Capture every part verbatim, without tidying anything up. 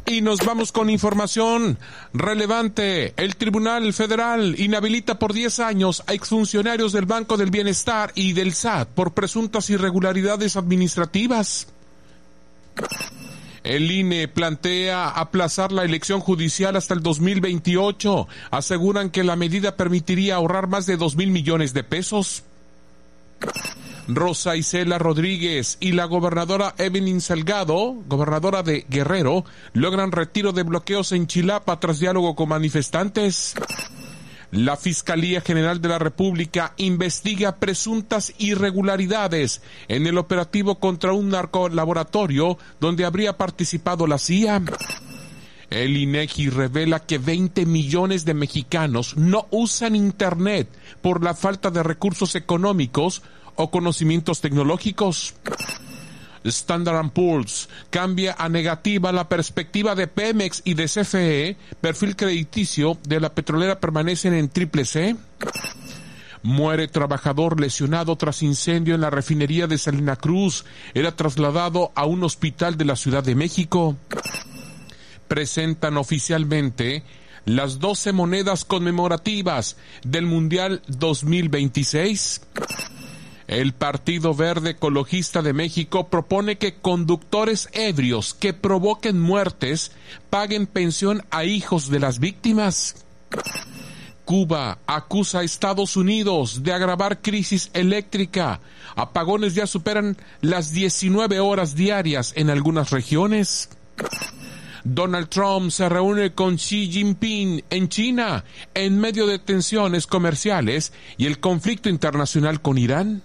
Y nos vamos con información relevante. El Tribunal Federal inhabilita por diez años a exfuncionarios del Banco del Bienestar y del S A T por presuntas irregularidades administrativas. El I N E plantea aplazar la elección judicial hasta el dos mil veintiocho. Aseguran que la medida permitiría ahorrar más de dos mil millones de pesos. Rosa Isela Rodríguez y la gobernadora Evelyn Salgado, gobernadora de Guerrero, logran retiro de bloqueos en Chilapa tras diálogo con manifestantes. La Fiscalía General de la República investiga presuntas irregularidades en el operativo contra un narcolaboratorio donde habría participado la C I A. El INEGI revela que veinte millones de mexicanos no usan Internet por la falta de recursos económicos o conocimientos tecnológicos. Standard and Poor's cambia a negativa la perspectiva de Pemex y de C F E, perfil crediticio de la petrolera permanecen en triple C. Muere trabajador lesionado tras incendio en la refinería de Salina Cruz, era trasladado a un hospital de la Ciudad de México. Presentan oficialmente las doce monedas conmemorativas del Mundial dos mil veintiséis. El Partido Verde Ecologista de México propone que conductores ebrios que provoquen muertes paguen pensión a hijos de las víctimas. Cuba acusa a Estados Unidos de agravar crisis eléctrica. Apagones ya superan las diecinueve horas diarias en algunas regiones. Donald Trump se reúne con Xi Jinping en China en medio de tensiones comerciales y el conflicto internacional con Irán.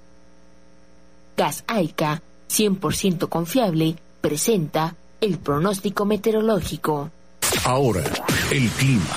Gas Aica, cien por ciento confiable, presenta el pronóstico meteorológico. Ahora, el clima.